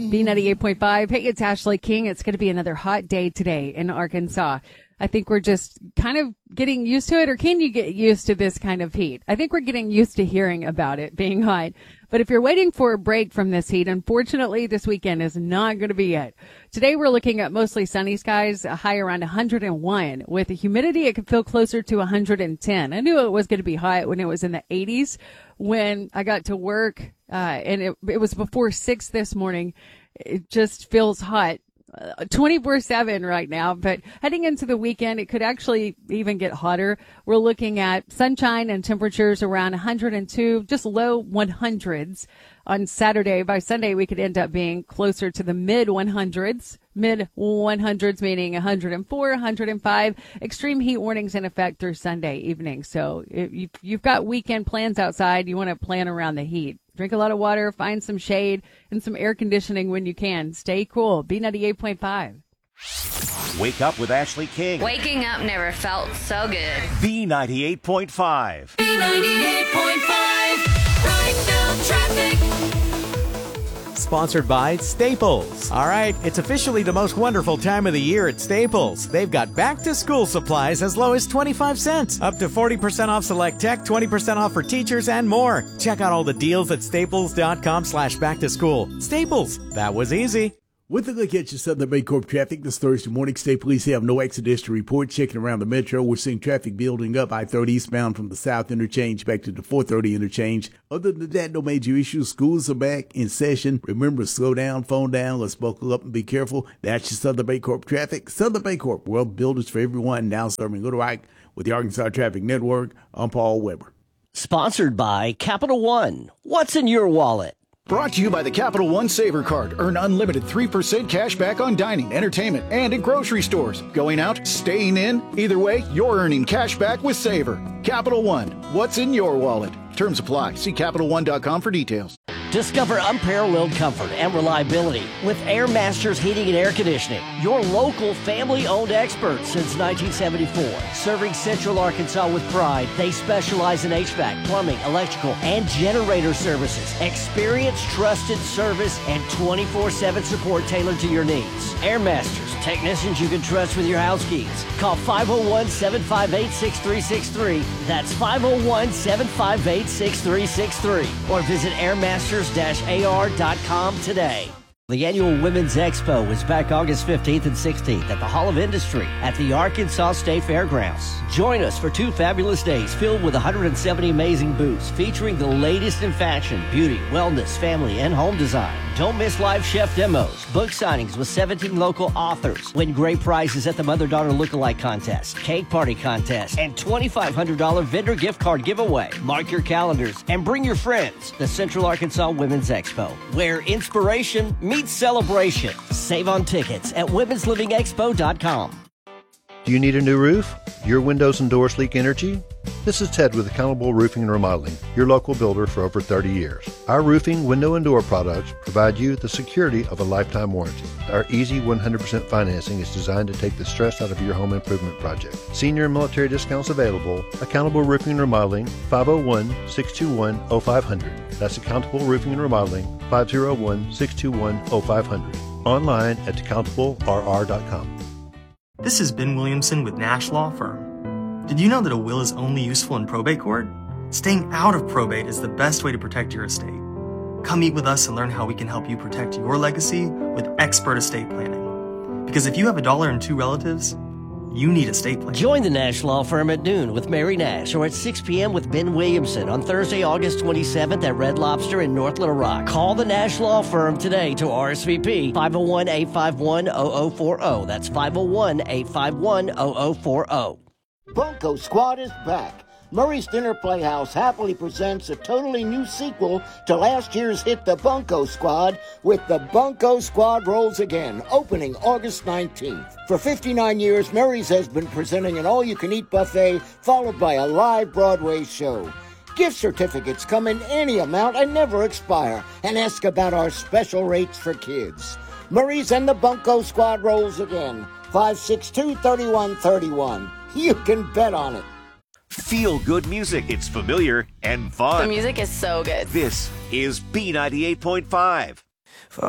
B98.5. Hey, it's Ashley King. It's going to be another hot day today in Arkansas. I think we're just kind of getting used to it, or can you get used to this kind of heat? I think we're getting used to hearing about it being hot. But if you're waiting for a break from this heat, unfortunately, this weekend is not going to be it. Today, we're looking at mostly sunny skies, a high around 101. With the humidity, it could feel closer to 110. I knew it was going to be hot when it was in the 80s when I got to work, and it was before 6 this morning. It just feels hot 24/7 right now, but heading into the weekend, it could actually even get hotter. We're looking at sunshine and temperatures around 102, just low 100s on Saturday. By Sunday, we could end up being closer to the mid 100s meaning 104, 105. Extreme heat warnings in effect through Sunday evening. So if you've got weekend plans outside, you want to plan around the heat. Drink a lot of water, find some shade, and some air conditioning when you can. Stay cool. B98.5. Wake up with Ashley King. Waking up never felt so good. B98.5. B98.5. Right now, traffic. Sponsored by Staples. All right, it's officially the most wonderful time of the year at Staples. They've got back-to-school supplies as low as 25 cents, up to 40% off select tech, 20% off for teachers, and more. Check out all the deals at staples.com/back-to-school. Staples, that was easy. With a look at your Southern Bancorp traffic this Thursday morning, state police have no exodus to report. Checking around the metro, we're seeing traffic building up I-30 eastbound from the South Interchange back to the 430 Interchange. Other than that, no major issues. Schools are back in session. Remember, slow down, phone down. Let's buckle up and be careful. That's your Southern Bancorp traffic. Southern Bancorp, world builders for everyone. Now serving Little Rock with the Arkansas Traffic Network. I'm Paul Weber. Sponsored by Capital One. What's in your wallet? Brought to you by the Capital One Saver Card. Earn unlimited 3% cash back on dining, entertainment, and at grocery stores. Going out, staying in? Either way, you're earning cash back with Saver. Capital One. What's in your wallet? Terms apply. See CapitalOne.com for details. Discover unparalleled comfort and reliability with Air Masters Heating and Air Conditioning. Your local family-owned experts since 1974. Serving Central Arkansas with pride, they specialize in HVAC, plumbing, electrical, and generator services. Experienced, trusted service, and 24/7 support tailored to your needs. Air Masters, technicians you can trust with your house keys. Call 501-758-6363. That's 501-758-6363. Or visit airmasters-ar.com today. The annual Women's Expo is back August 15th and 16th at the Hall of Industry at the Arkansas State Fairgrounds. Join us for 2 fabulous days filled with 170 amazing booths featuring the latest in fashion, beauty, wellness, family, and home design. Don't miss live chef demos, book signings with 17 local authors, win great prizes at the Mother-Daughter Lookalike Contest, cake party contest, and $2,500 vendor gift card giveaway. Mark your calendars and bring your friends. The Central Arkansas Women's Expo, where inspiration meets celebration. Save on tickets at womenslivingexpo.com. Do you need a new roof? Your windows and doors leak energy? This is Ted with Accountable Roofing and Remodeling, your local builder for over 30 years. Our roofing, window, and door products provide you the security of a lifetime warranty. Our easy 100% financing is designed to take the stress out of your home improvement project. Senior and military discounts available. Accountable Roofing and Remodeling, 501-621-0500. That's Accountable Roofing and Remodeling, 501-621-0500. Online at accountablerr.com. This is Ben Williamson with Nash Law Firm. Did you know that a will is only useful in probate court? Staying out of probate is the best way to protect your estate. Come meet with us and learn how we can help you protect your legacy with expert estate planning. Because if you have $1 and 2 relatives, you need estate planning. Join the Nash Law Firm at noon with Mary Nash or at 6 p.m. with Ben Williamson on Thursday, August 27th at Red Lobster in North Little Rock. Call the Nash Law Firm today to RSVP 501-851-0040. That's 501-851-0040. Bunko Squad is back. Murray's Dinner Playhouse happily presents a totally new sequel to last year's hit The Bunko Squad with The Bunko Squad Rolls Again, opening August 19th. For 59 years, Murray's has been presenting an all-you-can-eat buffet followed by a live Broadway show. Gift certificates come in any amount and never expire, and ask about our special rates for kids. Murray's and The Bunko Squad Rolls Again, 562-3131. You can bet on it. Feel good music. It's familiar and fun. The music is so good. This is B98.5.